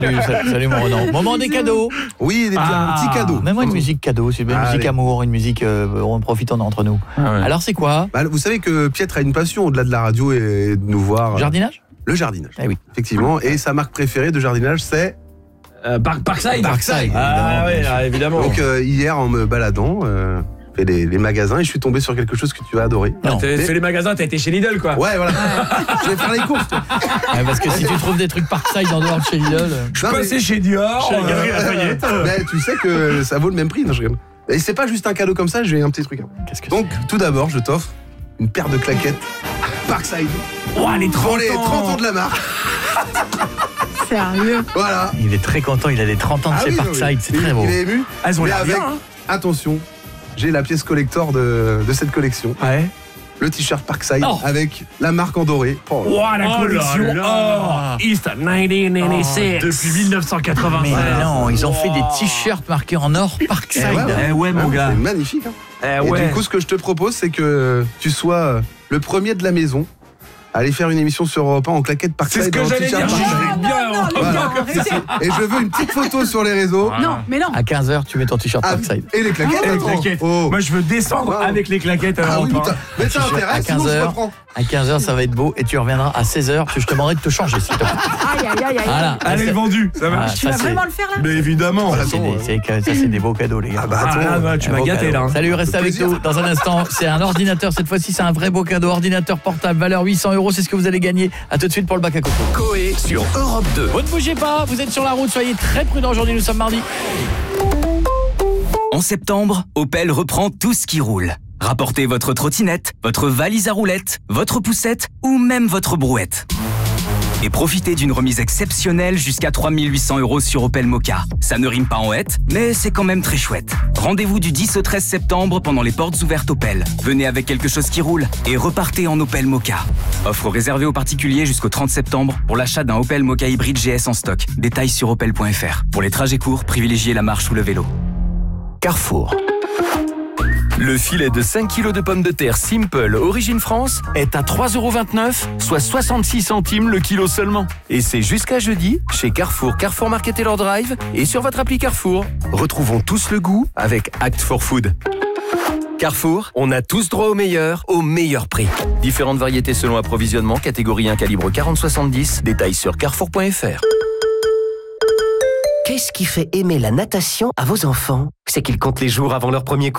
Salut mon Renan. Moment des cadeaux. Oui, un petit cadeau. Même moi une musique cadeau, c'est une musique amour, une musique on profite entre nous. Alors c'est quoi? Vous savez que Pietre a une passion au-delà de la radio et de nous voir. Jardinage? Le jardinage. Oui. Effectivement. Et sa marque préférée de jardinage, c'est Parkside. Ah oui, évidemment. Donc hier, en me baladant, fait les magasins et je suis tombé sur quelque chose que tu vas adorer. Non, t'as fait les magasins, t'as été chez Lidl quoi. Ouais, voilà. Je vais faire les courses. Parce que si tu trouves des trucs Parkside en dehors de chez Lidl. Je suis passé chez Dior, chez Galerie Lafayette. Mais tu sais que ça vaut le même prix. Non, je rigole. Et c'est pas juste un cadeau comme ça, j'ai un petit truc. Donc, tout d'abord, je t'offre une paire de claquettes Parkside. Les 30 ans de la marque. Sérieux? Voilà. Il est très content, il a les 30 ans de chez Parkside, c'est très beau. Il est ému. Elles ont l'air bien. Attention, j'ai la pièce collector de cette collection. Ouais. Le t-shirt Parkside avec la marque en doré. La collection East 1996. Depuis 1996. Mais non, ils ont fait des t-shirts marqués en or Parkside. Ouais, mon gars. C'est magnifique. Et du coup, ce que je te propose, c'est que tu sois le premier de la maison à aller faire une émission sur Europe 1 en claquette Parkside. C'est ce que j'allais dire. Et je veux une petite photo sur les réseaux. Non, mais non. À 15h, tu mets ton t-shirt Parkside. Et les claquettes. Moi, je veux descendre avec les claquettes à Europe 1. Mais ça intéresse, sinon je reprends. À 15h, ça va être beau et tu reviendras à 16h parce que je te demanderai de te changer s'il te plaît. Aïe. Voilà. Elle est vendue, ça marche. Tu vas vraiment le faire là? Mais évidemment. Ça, c'est des beaux cadeaux, les gars. Tu m'as gâté là. Salut, reste avec nous. Dans un instant, c'est un ordinateur. Cette fois-ci, c'est un vrai beau cadeau. Ordinateur portable, valeur 800 €. C'est ce que vous allez gagner. À tout de suite pour le bac à coco. Coé sur Europe 2. Vous ne bougez pas, vous êtes sur la route. Soyez très prudents. Aujourd'hui, nous sommes mardi. En septembre, Opel reprend tout ce qui roule. Rapportez votre trottinette, votre valise à roulettes, votre poussette ou même votre brouette. Et profitez d'une remise exceptionnelle jusqu'à 3 800 € sur Opel Mokka. Ça ne rime pas en hête, mais c'est quand même très chouette. Rendez-vous du 10 au 13 septembre pendant les portes ouvertes Opel. Venez avec quelque chose qui roule et repartez en Opel Mokka. Offre réservée aux particuliers jusqu'au 30 septembre pour l'achat d'un Opel Mokka hybride GS en stock. Détails sur opel.fr. Pour les trajets courts, privilégiez la marche ou le vélo. Carrefour. Le filet de 5 kg de pommes de terre Simple Origine France est à 3,29 €, soit 66 centimes le kilo seulement. Et c'est jusqu'à jeudi chez Carrefour, Carrefour Market Taylor Drive et sur votre appli Carrefour. Retrouvons tous le goût avec Act for Food. Carrefour, on a tous droit au meilleur prix. Différentes variétés selon approvisionnement, catégorie 1 calibre 40-70, détails sur carrefour.fr. Qu'est-ce qui fait aimer la natation à vos enfants? C'est qu'ils comptent les jours avant leur premier cours.